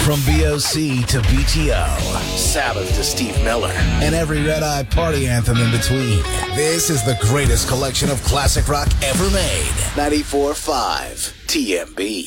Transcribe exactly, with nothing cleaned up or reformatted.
From B O C to B T O, Sabbath to Steve Miller, and every Red Eye party anthem in between. This is the greatest collection of classic rock ever made. ninety-four point five T M B.